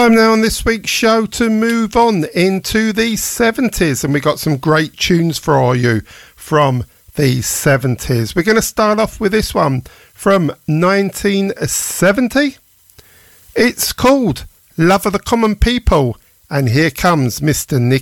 Time now on this week's show to move on into the 70s, and we got some great tunes for you from the 70s. We're going to start off with this one from 1970. It's called Love of the Common People, and here comes Mr. Nick